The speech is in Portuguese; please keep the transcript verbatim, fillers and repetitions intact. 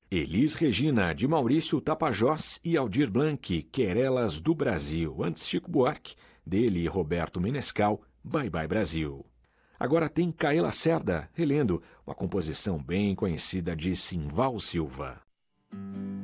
Elis Regina, de Maurício Tapajós e Aldir Blanc, Querelas do Brasil. Antes, Chico Buarque, dele e Roberto Menescal, Bye Bye Brasil. Agora tem Caê Lacerda, relendo uma composição bem conhecida de Simval Silva.